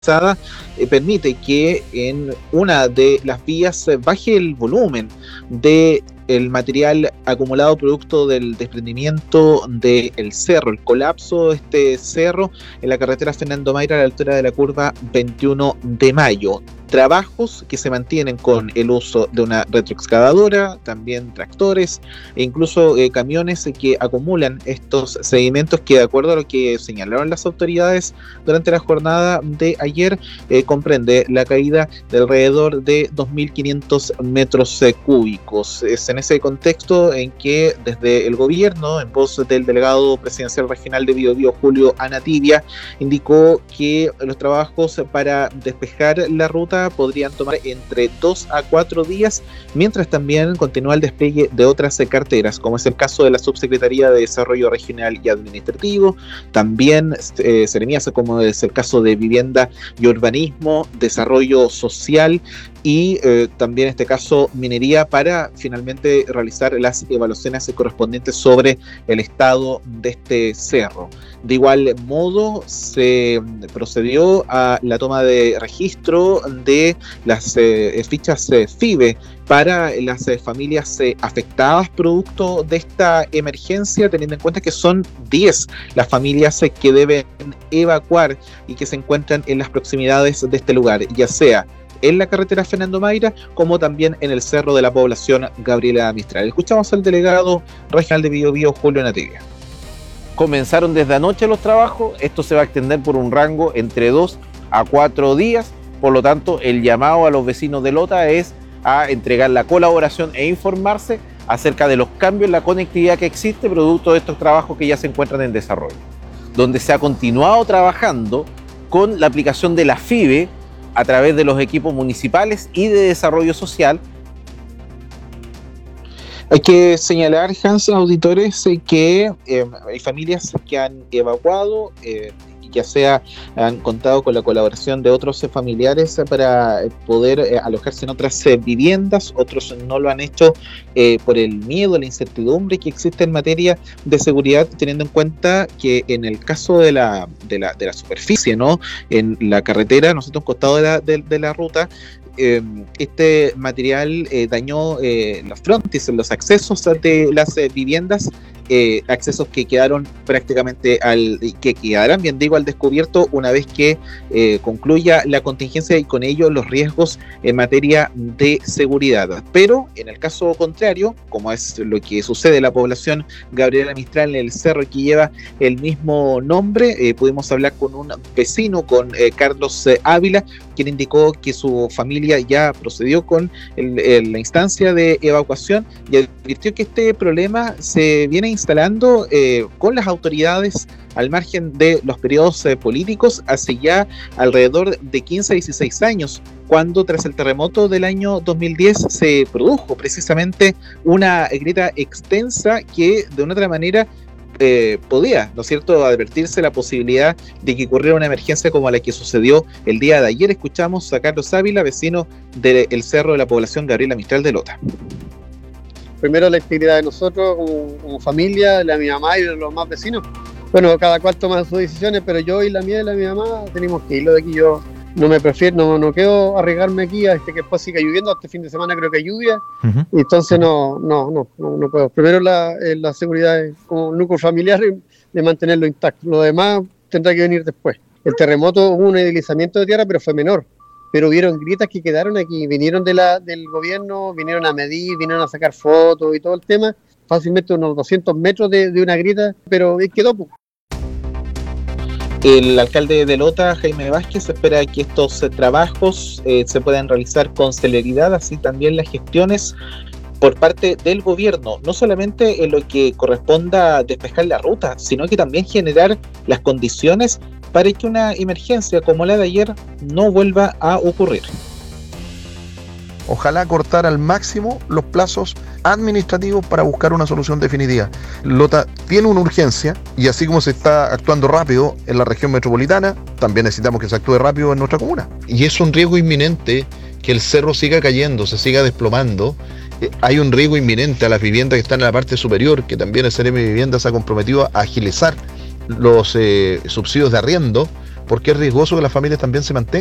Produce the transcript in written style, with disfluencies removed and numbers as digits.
permite que en una de las vías baje el volumen de el material acumulado producto del desprendimiento del cerro, el colapso de este cerro en la carretera Fernando Mayra a la altura de la curva 21 de mayo. Trabajos que se mantienen con el uso de una retroexcavadora, también tractores e incluso camiones que acumulan estos sedimentos que, de acuerdo a lo que señalaron las autoridades durante la jornada de ayer, comprende la caída de alrededor de 2.500 metros cúbicos. Es en ese contexto en que desde el gobierno, en voz del delegado presidencial regional de Biobío, Julio Anatibia, indicó que los trabajos para despejar la ruta podrían tomar entre 2 a 4 días, mientras también continúa el despliegue de otras carteras, como es el caso de la Subsecretaría de Desarrollo Regional y Administrativo, también Seremías, como es el caso de Vivienda y Urbanismo, Desarrollo Social y también en este caso minería, para finalmente realizar las evaluaciones correspondientes sobre el estado de este cerro. De igual modo se procedió a la toma de registro de las fichas FIBE para las familias afectadas producto de esta emergencia, teniendo en cuenta que son 10 las familias que deben evacuar y que se encuentran en las proximidades de este lugar, ya sea en la carretera Fernando Mayra, como también en el cerro de la población Gabriela Mistral. Escuchamos al delegado regional de Biobío, Julio Anatibia. Comenzaron desde anoche los trabajos, esto se va a extender por un rango entre 2 a 4 días, por lo tanto el llamado a los vecinos de Lota es a entregar la colaboración e informarse acerca de los cambios en la conectividad que existe producto de estos trabajos que ya se encuentran en desarrollo, donde se ha continuado trabajando con la aplicación de la FIBE a través de los equipos municipales y de desarrollo social. Hay que señalar, Hans, auditores, que hay familias que han evacuado, ya sea han contado con la colaboración de otros familiares para poder alojarse en otras viviendas, otros no lo han hecho por el miedo, la incertidumbre que existe en materia de seguridad, teniendo en cuenta que en el caso de la superficie, ¿no?, en la carretera, nosotros a un costado de la ruta, este material dañó los frontis, los accesos de las viviendas, accesos que quedaron prácticamente que quedarán, bien digo, al descubierto una vez que concluya la contingencia y con ello los riesgos en materia de seguridad. Pero en el caso contrario, como es lo que sucede en la población Gabriela Mistral, en el cerro que lleva el mismo nombre, pudimos hablar con un vecino, con Carlos Ávila, quien indicó que su familia ya procedió con la instancia de evacuación y advirtió que este problema se viene instalando con las autoridades al margen de los periodos políticos hace ya alrededor de 15 a 16 años, cuando tras el terremoto del año 2010 se produjo precisamente una grieta extensa que de una otra manera podía, ¿no es cierto?, advertirse la posibilidad de que ocurriera una emergencia como la que sucedió el día de ayer. Escuchamos a Carlos Ávila, vecino del cerro de la población Gabriela Mistral de Lota. Primero la integridad de nosotros como familia, de la mi mamá y de los más vecinos. Bueno, cada cual toma sus decisiones, pero yo y la mía y la de mi mamá tenemos que irlo de aquí. Yo no quiero arriesgarme aquí a que después siga lloviendo. Este fin de semana creo que hay lluvia, y entonces no puedo. Primero la seguridad como núcleo familiar de mantenerlo intacto. Lo demás tendrá que venir después. El terremoto hubo un deslizamiento de tierra, pero fue menor. Pero hubieron grietas que quedaron aquí, vinieron del gobierno, vinieron a medir, vinieron a sacar fotos y todo el tema, fácilmente unos 200 metros de una grieta, pero quedó. El alcalde de Lota, Jaime Vázquez, espera que estos trabajos se puedan realizar con celeridad, así también las gestiones por parte del gobierno, no solamente en lo que corresponda a despejar la ruta, sino que también generar las condiciones para que una emergencia como la de ayer no vuelva a ocurrir. Ojalá cortar al máximo los plazos administrativos para buscar una solución definitiva. Lota tiene una urgencia y así como se está actuando rápido en la región metropolitana, también necesitamos que se actúe rápido en nuestra comuna. Y es un riesgo inminente que el cerro siga cayendo, se siga desplomando. Hay un riesgo inminente a las viviendas que están en la parte superior, que también el Seremi de Vivienda se ha comprometido a agilizar los subsidios de arriendo porque es riesgoso que las familias también se mantengan